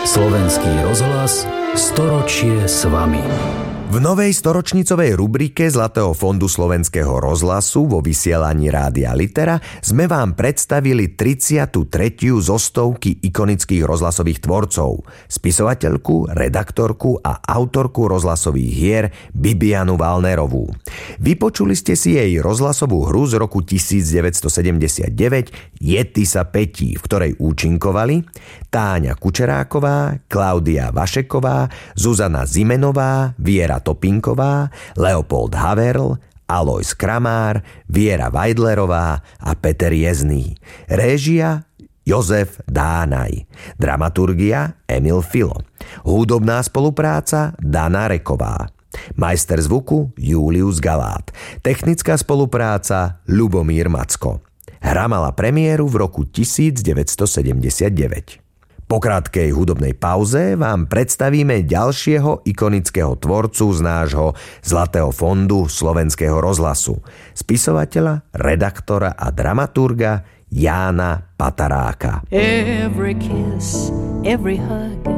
Slovenský rozhlas, storočie s vami. V novej storočnicovej rubrike Zlatého fondu Slovenského rozhlasu vo vysielaní Rádia Litera sme vám predstavili 33. zo stovky ikonických rozhlasových tvorcov, spisovateľku, redaktorku a autorku rozhlasových hier Bibianu Wallnerovú. Vypočuli ste si jej rozhlasovú hru z roku 1979 Jety sa petí, v ktorej účinkovali Táňa Kučeráková, Klaudia Vašeková, Zuzana Zimenová, Viera Topinková, Leopold Haverl, Alojz Kramár, Viera Weidlerová a Peter Jezný. Réžia Jozef Dánaj. Dramaturgia Emil Filo. Hudobná spolupráca Dana Reková. Majster zvuku Julius Galát. Technická spolupráca Ľubomír Macko. Hra mala premiéru v roku 1979. Po krátkej hudobnej pauze vám predstavíme ďalšieho ikonického tvorcu z nášho Zlatého fondu Slovenského rozhlasu. Spisovateľa, redaktora a dramaturga Jána Pataráka. Every kiss, every hug,